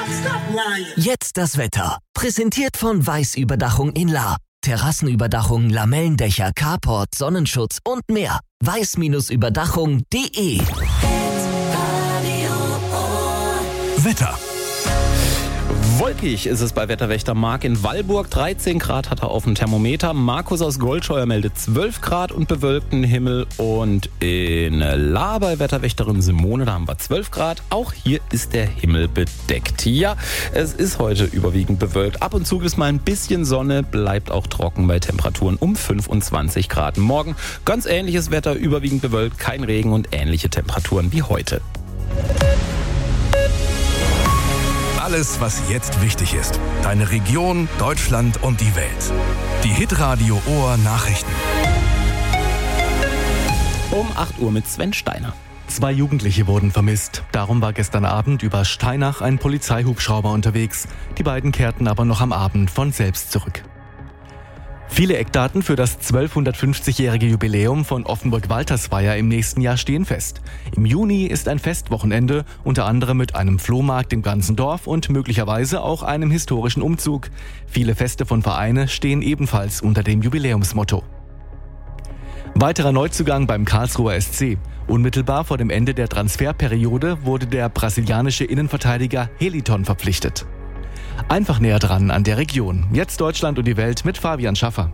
Jetzt das Wetter. Präsentiert von Weiß-Überdachung in La. Terrassenüberdachung, Lamellendächer, Carport, Sonnenschutz und mehr. weiß-überdachung.de. Wetter. Wolkig ist es bei Wetterwächter Marc in Wallburg. 13 Grad hat er auf dem Thermometer. Markus aus Goldscheuer meldet 12 Grad und bewölkten Himmel. Und in La bei Wetterwächterin Simone, da haben wir 12 Grad. Auch hier ist der Himmel bedeckt. Ja, es ist heute überwiegend bewölkt. Ab und zu ist mal ein bisschen Sonne, bleibt auch trocken bei Temperaturen um 25 Grad. Morgen ganz ähnliches Wetter, überwiegend bewölkt, kein Regen und ähnliche Temperaturen wie heute. Alles, was jetzt wichtig ist. Deine Region, Deutschland und die Welt. Die Hitradio Ohr Nachrichten. Um 8 Uhr mit Sven Steiner. 2 Jugendliche wurden vermisst. Darum war gestern Abend über Steinach ein Polizeihubschrauber unterwegs. Die beiden kehrten aber noch am Abend von selbst zurück. Viele Eckdaten für das 1250-jährige Jubiläum von Offenburg-Waltersweier im nächsten Jahr stehen fest. Im Juni ist ein Festwochenende, unter anderem mit einem Flohmarkt im ganzen Dorf und möglicherweise auch einem historischen Umzug. Viele Feste von Vereinen stehen ebenfalls unter dem Jubiläumsmotto. Weiterer Neuzugang beim Karlsruher SC. Unmittelbar vor dem Ende der Transferperiode wurde der brasilianische Innenverteidiger Heliton verpflichtet. Einfach näher dran an der Region. Jetzt Deutschland und die Welt mit Fabian Schaffer.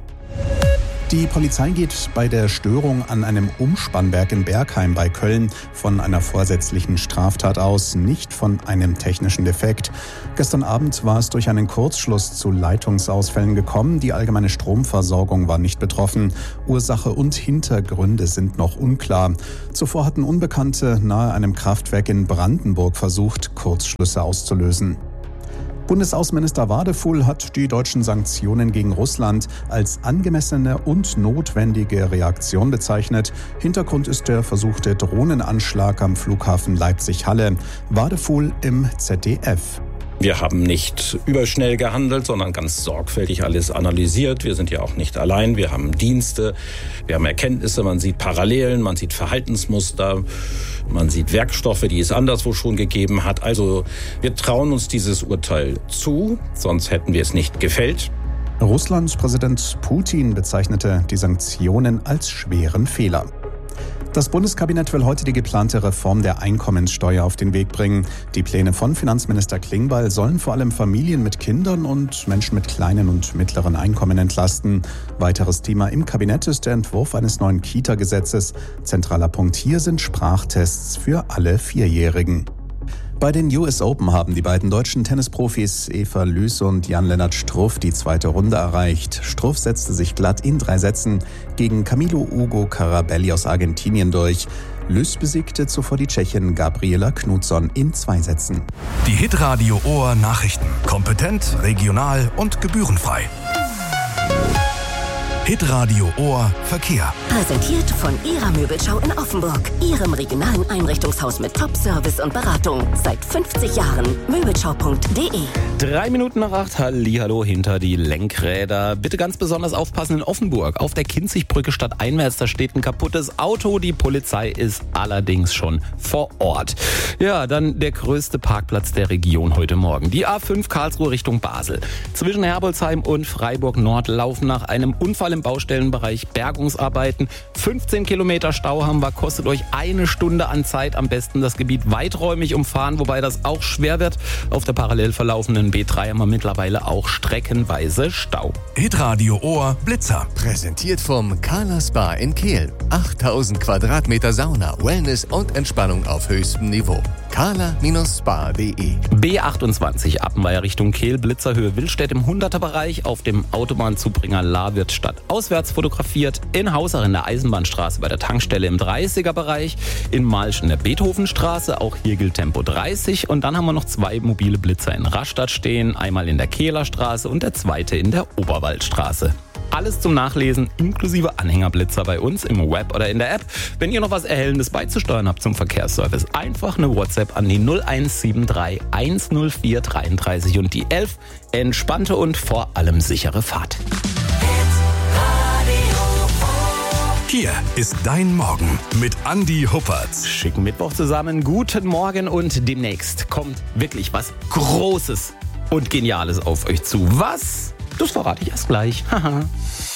Die Polizei geht bei der Störung an einem Umspannwerk in Bergheim bei Köln von einer vorsätzlichen Straftat aus, nicht von einem technischen Defekt. Gestern Abend war es durch einen Kurzschluss zu Leitungsausfällen gekommen. Die allgemeine Stromversorgung war nicht betroffen. Ursache und Hintergründe sind noch unklar. Zuvor hatten Unbekannte nahe einem Kraftwerk in Brandenburg versucht, Kurzschlüsse auszulösen. Bundesaußenminister Wadefuhl hat die deutschen Sanktionen gegen Russland als angemessene und notwendige Reaktion bezeichnet. Hintergrund ist der versuchte Drohnenanschlag am Flughafen Leipzig-Halle. Wadefuhl im ZDF. Wir haben nicht überschnell gehandelt, sondern ganz sorgfältig alles analysiert. Wir sind ja auch nicht allein. Wir haben Dienste, wir haben Erkenntnisse, man sieht Parallelen, man sieht Verhaltensmuster, man sieht Werkstoffe, die es anderswo schon gegeben hat. Also wir trauen uns dieses Urteil zu, sonst hätten wir es nicht gefällt. Russlands Präsident Putin bezeichnete die Sanktionen als schweren Fehler. Das Bundeskabinett will heute die geplante Reform der Einkommenssteuer auf den Weg bringen. Die Pläne von Finanzminister Klingbeil sollen vor allem Familien mit Kindern und Menschen mit kleinen und mittleren Einkommen entlasten. Weiteres Thema im Kabinett ist der Entwurf eines neuen Kita-Gesetzes. Zentraler Punkt hier sind Sprachtests für alle Vierjährigen. Bei den US Open haben die beiden deutschen Tennisprofis Eva Lüß und Jan-Lennart Struff die zweite Runde erreicht. Struff setzte sich glatt in 3 Sätzen gegen Camilo Ugo Carabelli aus Argentinien durch. Lüß besiegte zuvor die Tschechin Gabriela Knutsson in 2 Sätzen. Die Hitradio Ohr Nachrichten. Kompetent, regional und gebührenfrei. Hitradio Ohr Verkehr. Präsentiert von Ihrer Möbelschau in Offenburg. Ihrem regionalen Einrichtungshaus mit Top-Service und Beratung. Seit 50 Jahren. Möbelschau.de. 3 Minuten nach 8, hallihallo hinter die Lenkräder. Bitte ganz besonders aufpassen in Offenburg. Auf der Kinzigbrücke stadteinwärts, da steht ein kaputtes Auto. Die Polizei ist allerdings schon vor Ort. Ja, dann der größte Parkplatz der Region heute Morgen. Die A5 Karlsruhe Richtung Basel. Zwischen Herbolzheim und Freiburg Nord laufen nach einem Unfall im Baustellenbereich Bergungsarbeiten. 15 Kilometer Stau haben wir, kostet euch 1 Stunde an Zeit. Am besten das Gebiet weiträumig umfahren, wobei das auch schwer wird. Auf der parallel verlaufenden B3 haben wir mittlerweile auch streckenweise Stau. Hitradio Ohr Blitzer. Präsentiert vom Carla Spa in Kehl. 8000 Quadratmeter Sauna, Wellness und Entspannung auf höchstem Niveau. carla-spa.de. B28 Appenweier Richtung Kehl, Blitzerhöhe Willstedt im 100er-Bereich. Auf dem Autobahnzubringer La wird Stadt auswärts fotografiert. In Hausach in der Eisenbahnstraße bei der Tankstelle im 30er-Bereich. In Malsch in der Beethovenstraße, auch hier gilt Tempo 30. Und dann haben wir noch 2 mobile Blitzer in Rastatt stehen. Einmal in der Kehler Straße und der zweite in der Oberwaldstraße. Alles zum Nachlesen, inklusive Anhängerblitzer bei uns im Web oder in der App. Wenn ihr noch was Erhellendes beizusteuern habt zum Verkehrsservice, einfach eine WhatsApp an die 0173 104 33 und die 11. Entspannte und vor allem sichere Fahrt. Hier ist dein Morgen mit Andi Huppertz. Schicken Mittwoch zusammen. Guten Morgen und demnächst kommt wirklich was Großes und Geniales auf euch zu. Was? Das verrate ich erst gleich. Haha.